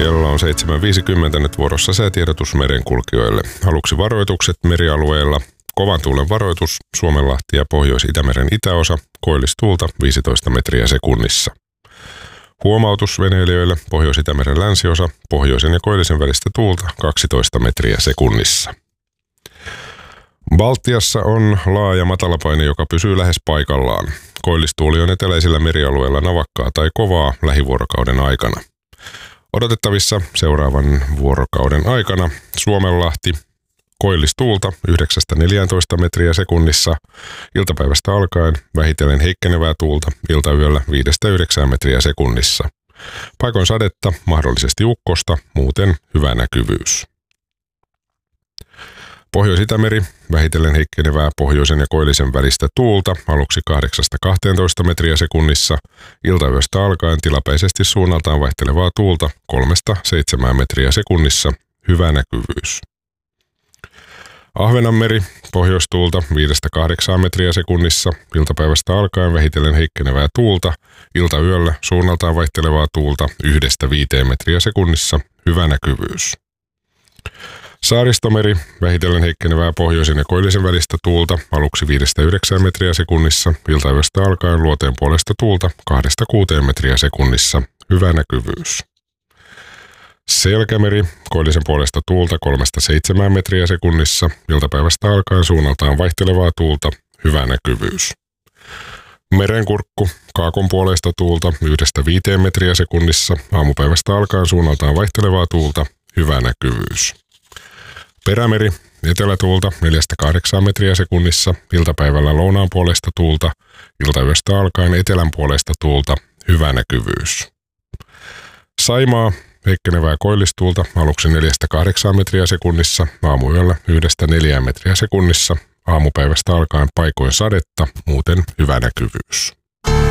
Kello on 7.50, nyt vuorossa säätiedotus merenkulkijoille. Aluksi varoitukset merialueella. Kovan tuulen varoitus, Suomenlahti ja Pohjois-Itämeren itäosa, koillistuulta 15 metriä sekunnissa. Huomautus veneilijöille, Pohjois-Itämeren länsiosa, pohjoisen ja koillisen välistä tuulta 12 metriä sekunnissa. Baltiassa on laaja matalapaine, joka pysyy lähes paikallaan. Koillistuuli on eteläisillä merialueilla navakkaa tai kovaa lähivuorokauden aikana. Odotettavissa seuraavan vuorokauden aikana Suomenlahti koillistuulta 9-14 metriä sekunnissa, iltapäivästä alkaen vähitellen heikkenevää tuulta, iltayöllä 5-9 metriä sekunnissa. Paikoin sadetta, mahdollisesti ukkosta, muuten hyvä näkyvyys. Pohjois-Itämeri, vähitellen heikkenevää pohjoisen ja koillisen välistä tuulta, aluksi 8-12 metriä sekunnissa, iltayöstä alkaen tilapäisesti suunnaltaan vaihtelevaa tuulta 3-7 metriä sekunnissa, hyvä näkyvyys. Ahvenanmeri, pohjoistuulta 5-8 metriä sekunnissa, iltapäivästä alkaen vähitellen heikkenevää tuulta, iltayöllä suunnaltaan vaihtelevaa tuulta 1-5 metriä sekunnissa, hyvä näkyvyys. Saaristomeri, vähitellen heikkenevää pohjoisen ja koillisen välistä tuulta, aluksi 5-9 metriä sekunnissa, iltayöstä alkaen luoteen puolesta tuulta 2-6 metriä sekunnissa, hyvä näkyvyys. Selkämeri, koillisen puolesta tuulta 3-7 metriä sekunnissa, iltapäivästä alkaen suunnaltaan vaihtelevaa tuulta, hyvä näkyvyys. Merenkurkku, kaakon puolesta tuulta 1-5 metriä sekunnissa, aamupäivästä alkaen suunnaltaan vaihtelevaa tuulta, hyvä näkyvyys. Perämeri, etelätuulta 4-8 metriä sekunnissa, iltapäivällä lounaan puolesta tuulta, iltayöstä alkaen etelän puolesta tuulta, hyvä näkyvyys. Saimaa, heikkenevää koillistuulta, aluksi 4-8 metriä sekunnissa, aamuyöllä 1-4 metriä sekunnissa, aamupäivästä alkaen paikoin sadetta, muuten hyvä näkyvyys.